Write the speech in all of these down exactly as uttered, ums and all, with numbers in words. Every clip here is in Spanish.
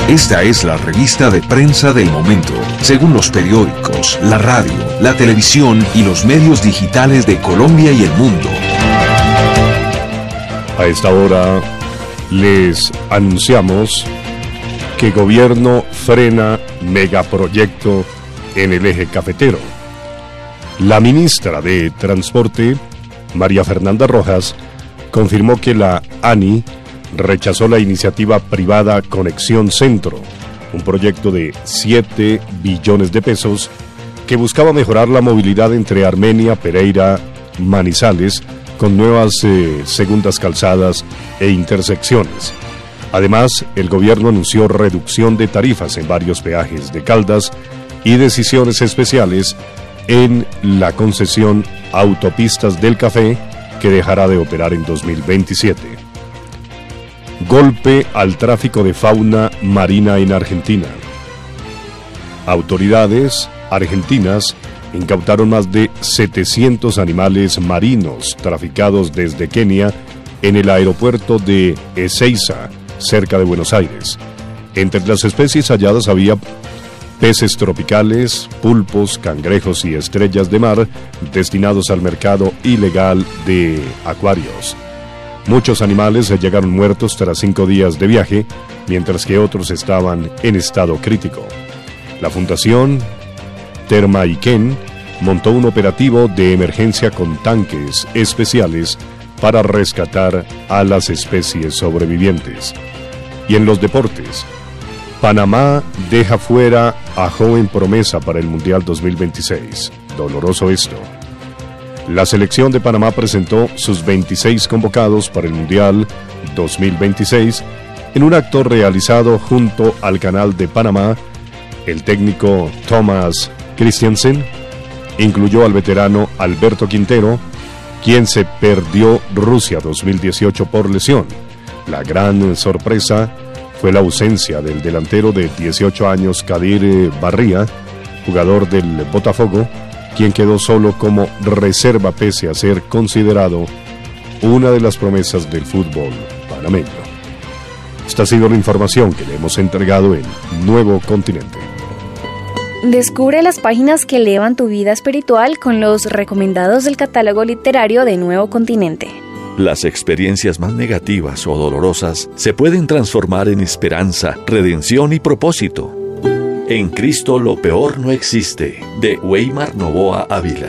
Esta es la revista de prensa del momento, según los periódicos, la radio, la televisión y los medios digitales de Colombia y el mundo. A esta hora les anunciamos que gobierno frena megaproyecto en el eje cafetero. La ministra de Transporte, María Fernanda Rojas, confirmó que la ANI rechazó la iniciativa privada Conexión Centro, un proyecto de siete billones de pesos que buscaba mejorar la movilidad entre Armenia, Pereira, Manizales, con nuevas eh, segundas calzadas e intersecciones. Además, el gobierno anunció reducción de tarifas en varios peajes de Caldas y decisiones especiales en la concesión Autopistas del Café, que dejará de operar en dos mil veintisiete. Golpe al tráfico de fauna marina en Argentina. Autoridades argentinas incautaron más de setecientos animales marinos traficados desde Kenia en el aeropuerto de Ezeiza, cerca de Buenos Aires. Entre las especies halladas había peces tropicales, pulpos, cangrejos y estrellas de mar destinados al mercado ilegal de acuarios. Muchos animales llegaron muertos tras cinco días de viaje, mientras que otros estaban en estado crítico. La Fundación Termaiken montó un operativo de emergencia con tanques especiales para rescatar a las especies sobrevivientes. Y en los deportes, Panamá deja fuera a joven promesa para el Mundial dos mil veintiséis. Doloroso esto. La selección de Panamá presentó sus veintiséis convocados para el Mundial dos mil veintiséis en un acto realizado junto al Canal de Panamá. El técnico Thomas Christiansen incluyó al veterano Alberto Quintero, quien se perdió Rusia dos mil dieciocho por lesión. La gran sorpresa fue la ausencia del delantero de dieciocho años Kadir Barría, jugador del Botafogo, quien quedó solo como reserva pese a ser considerado una de las promesas del fútbol panameño. Esta ha sido la información que le hemos entregado en Nuevo Continente. Descubre las páginas que elevan tu vida espiritual con los recomendados del catálogo literario de Nuevo Continente. Las experiencias más negativas o dolorosas se pueden transformar en esperanza, redención y propósito. En Cristo lo peor no existe, de Weimar Novoa Ávila.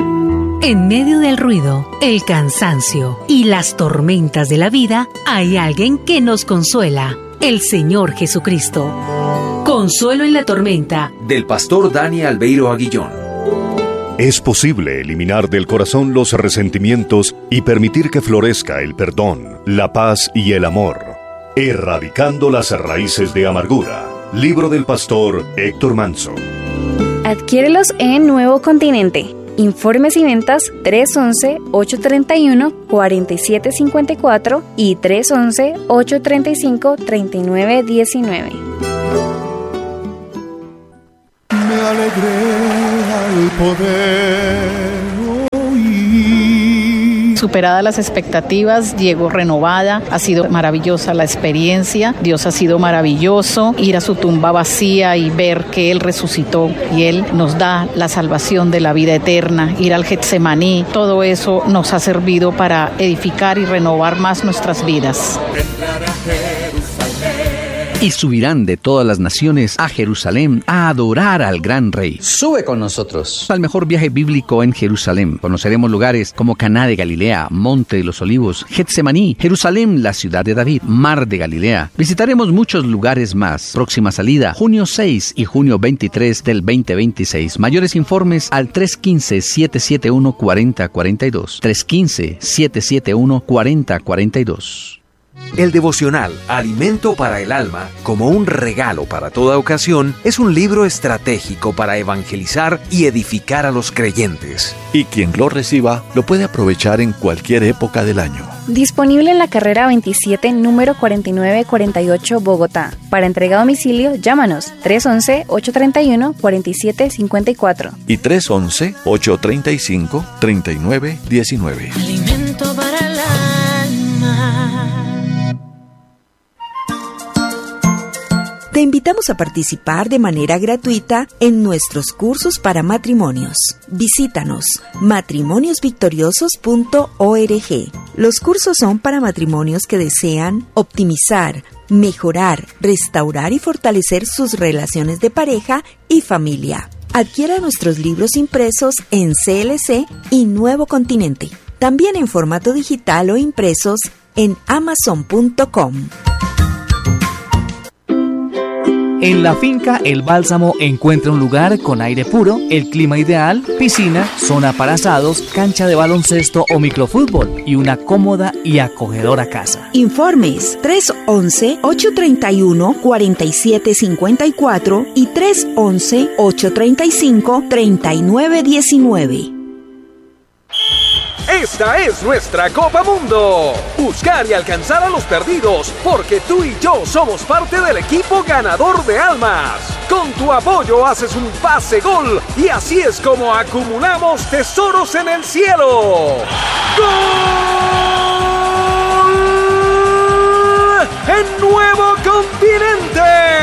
En medio del ruido, el cansancio y las tormentas de la vida, hay alguien que nos consuela, el Señor Jesucristo. Consuelo en la tormenta, del pastor Dani Albeiro Aguillón. Es posible eliminar del corazón los resentimientos y permitir que florezca el perdón, la paz y el amor, erradicando las raíces de amargura. Libro del pastor Héctor Manso. Adquiérelos en Nuevo Continente. Informes y ventas tres once, ocho treinta y uno, cuarenta y siete cincuenta y cuatro y tres once, ocho treinta y cinco, treinta y nueve diecinueve. Me alegré al poder superadas las expectativas, llegó renovada, ha sido maravillosa la experiencia, Dios ha sido maravilloso, ir a su tumba vacía y ver que Él resucitó y Él nos da la salvación de la vida eterna, ir al Getsemaní, todo eso nos ha servido para edificar y renovar más nuestras vidas. Y subirán de todas las naciones a Jerusalén a adorar al gran rey. Sube con nosotros al mejor viaje bíblico en Jerusalén. Conoceremos lugares como Caná de Galilea, Monte de los Olivos, Getsemaní, Jerusalén, la ciudad de David, Mar de Galilea. Visitaremos muchos lugares más. Próxima salida, junio seis y junio veintitrés del veinte veintiséis. Mayores informes al tres uno cinco, siete siete uno, cuatro cero cuatro dos. tres uno cinco, siete siete uno, cuatro cero cuatro dos. El devocional Alimento para el Alma, como un regalo para toda ocasión, es un libro estratégico para evangelizar y edificar a los creyentes. Y quien lo reciba lo puede aprovechar en cualquier época del año. Disponible en la carrera veintisiete, número cuarenta y nueve cuarenta y ocho, Bogotá. Para entrega a domicilio, llámanos tres once, ocho treinta y uno, cuarenta y siete cincuenta y cuatro. Y tres once, ocho treinta y cinco, treinta y nueve diecinueve. Alimento para el alma. Te invitamos a participar de manera gratuita en nuestros cursos para matrimonios. Visítanos matrimonios victoriosos punto org. Los cursos son para matrimonios que desean optimizar, mejorar, restaurar y fortalecer sus relaciones de pareja y familia. Adquiera nuestros libros impresos en C L C y Nuevo Continente. También en formato digital o impresos en amazon punto com. En la finca El Bálsamo encuentra un lugar con aire puro, el clima ideal, piscina, zona para asados, cancha de baloncesto o microfútbol y una cómoda y acogedora casa. Informes tres once, ocho treinta y uno, cuarenta y siete cincuenta y cuatro y tres once, ocho treinta y cinco, treinta y nueve diecinueve. Esta es nuestra Copa Mundo. Buscar y alcanzar a los perdidos, porque tú y yo somos parte del equipo ganador de almas. Con tu apoyo haces un pase gol y así es como acumulamos tesoros en el cielo. ¡Gol! ¡En Nuevo Continente!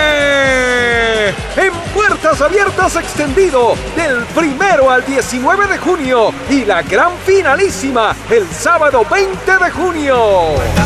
En Puertas Abiertas extendido del primero al diecinueve de junio y la gran finalísima el sábado veinte de junio.